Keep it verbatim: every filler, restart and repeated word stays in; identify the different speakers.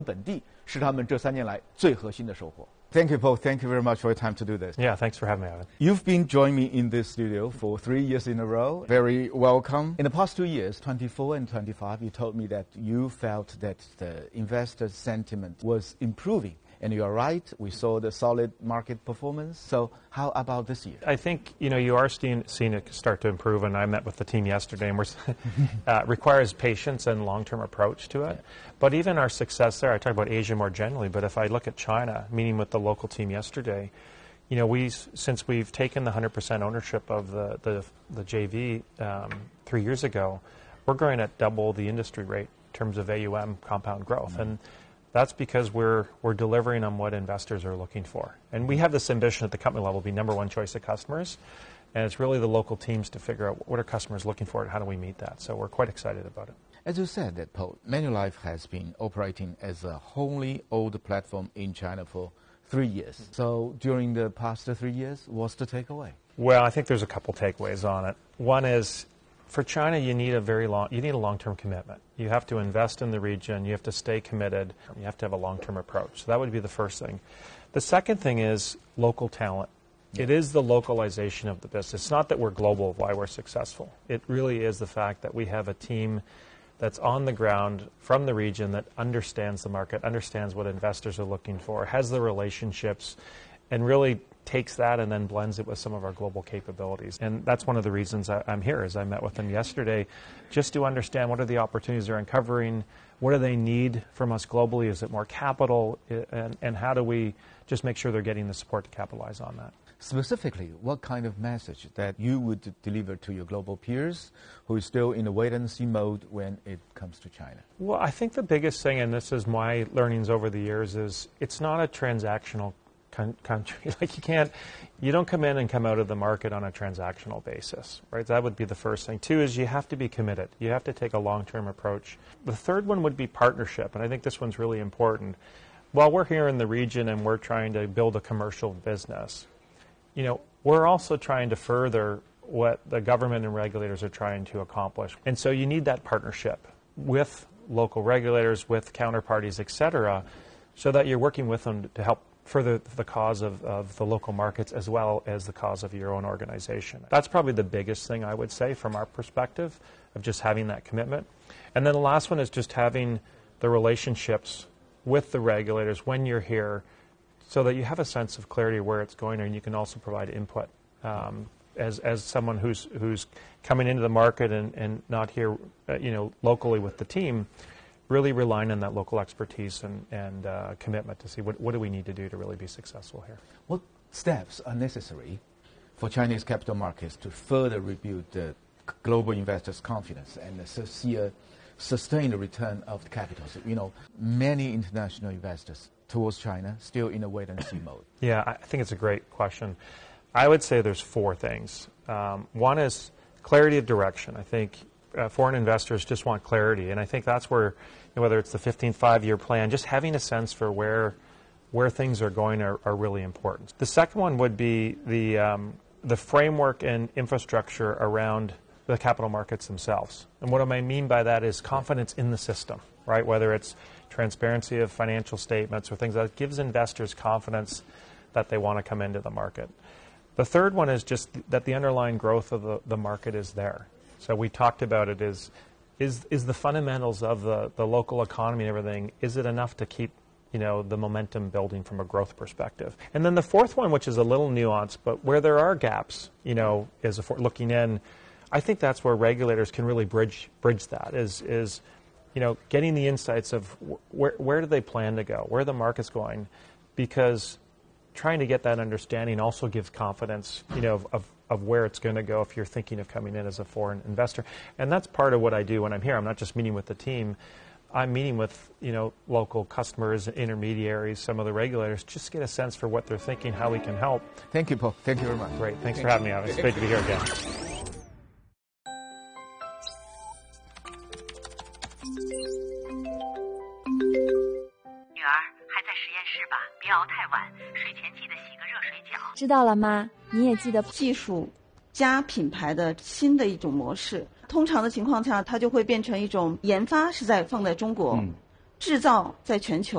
Speaker 1: 本地是他们这三年来最核心的收获。Thank you, Paul. Thank you very much for your time to do this.
Speaker 2: Yeah, thanks for having me, Ivan.
Speaker 1: You've been joining me in this studio for three years in a row. Very welcome. In the past two years, twenty-four and twenty-five, you told me that you felt that the investor sentiment was improving. And you are right, we saw the solid market performance. So how about this year?
Speaker 2: I think, you know, you are seeing, seeing it start to improve, and I met with the team yesterday, and we're uh, requires patience and long-term approach to it. Yeah. But even our success there, I talk about Asia more generally, but if I look at China, meeting with the local team yesterday, you know, we, since we've taken the one hundred percent ownership of the, the, the J V um, three years ago, we're growing at double the industry rate in terms of A U M compound growth. Mm-hmm. And that's because we're, we're delivering on what investors are looking for. And we have this ambition at the company level to be number one choice of customers. And it's really the local teams to figure out what are customers looking for and how do we meet that. So we're quite excited about it.
Speaker 1: As you said, that Paul, Manulife has been operating as a wholly owned platform in China for three years. So during the past three years, what's the takeaway?
Speaker 2: Well, I think there's a couple takeaways on it. One is, for China, you need a very long, you need a long-term commitment. You have to invest in the region. You have to stay committed. You have to have a long-term approach. So that would be the first thing. The second thing is local talent. Yeah. It is the localization of the business. It's not that we're global, why we're successful. It really is the fact that we have a team that's on the ground from the region that understands the market, understands what investors are looking for, has the relationships, and really takes that and then blends it with some of our global capabilities. And that's one of the reasons I, I'm here, is I met with them yesterday just to understand what are the opportunities they're uncovering, what do they need from us globally, is it more capital, and, and how do we just make sure they're getting the support to capitalize on that.
Speaker 1: Specifically, what kind of message that you would deliver to your global peers who is still in a wait-and-see mode when it comes to China?
Speaker 2: Well, I think the biggest thing, and this is my learnings over the years, is it's not a transactional country. Like you can't, you don't come in and come out of the market on a transactional basis, right? That would be the first thing. Two is you have to be committed. You have to take a long-term approach. The third one would be partnership, and I think this one's really important. While we're here in the region and we're trying to build a commercial business, you know, we're also trying to further what the government and regulators are trying to accomplish. And so you need that partnership with local regulators, with counterparties, et cetera, so that you're working with them to help further the cause of, of the local markets as well as the cause of your own organization. That's probably the biggest thing I would say from our perspective of just having that commitment. And then the last one is just having the relationships with the regulators when you're here so that you have a sense of clarity of where it's going, and you can also provide input. Um, as, as someone who's, who's coming into the market and, and not here uh, you know, locally with the team, really relying on that local expertise and, and uh, commitment to see what, what do we need to do to really be successful here.
Speaker 1: What steps are necessary for Chinese capital markets to further rebuild the global investors' confidence and see a sustained return of the capitals? You know, many international investors towards China still in a wait-and-see mode.
Speaker 2: Yeah, I think it's a great question. I would say there's four things. Um, one is clarity of direction. I think uh, foreign investors just want clarity, and I think that's where, you know, whether it's the fifteen five-year plan, just having a sense for where where things are going are, are really important. The second one would be the um, the framework and infrastructure around the capital markets themselves. And what I mean by that is confidence in the system, right? Whether it's transparency of financial statements or things that gives investors confidence that they want to come into the market. The third one is just that the underlying growth of the, the market is there. So we talked about it is, is, is the fundamentals of the, the local economy and everything, is it enough to keep, you know, the momentum building from a growth perspective? And then the fourth one, which is a little nuanced, but where there are gaps, you know, is a, looking in, I think that's where regulators can really bridge bridge that, is, is you know, getting the insights of where, where do they plan to go, where the market's going, because trying to get that understanding also gives confidence, you know, of, of, of where it's going to go if you're thinking of coming in as a foreign investor. And that's part of what I do when I'm here. I'm not just meeting with the team. I'm meeting with, you know, local customers, intermediaries, some of the regulators, just to get a sense for what they're thinking, how we can help.
Speaker 1: Thank you, Paul. Thank you very much.
Speaker 2: Great. Thanks
Speaker 1: Thank
Speaker 2: for having me, Alex. It's great to be here again.
Speaker 3: Yuer, 还在实验室吧？别熬太晚，睡前记得洗个热水脚。
Speaker 4: 知道了吗？你也记得
Speaker 5: 技术加品牌的新的一种模式。通常的情况下，它就会变成一种研发是在放在中国，嗯、 制造在全球